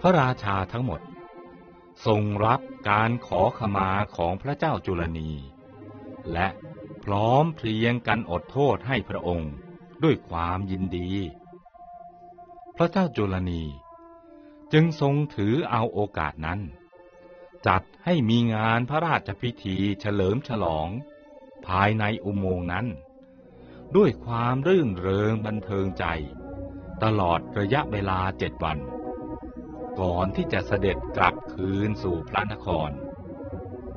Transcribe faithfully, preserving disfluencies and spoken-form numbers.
ระราชาทั้งหมดทรงรับการขอขมาของพระเจ้าจุลนีและพร้อมเพรียงกันอดโทษให้พระองค์ด้วยความยินดีพระเจ้าจุลนีจึงทรงถือเอาโอกาสนั้นจัดให้มีงานพระราชพิธีเฉลิมฉลองภายในอุโมงค์นั้นด้วยความรื่นเริงบันเทิงใจตลอดระยะเวลาเจ็ดวันก่อนที่จะเสด็จกลับคืนสู่พระนคร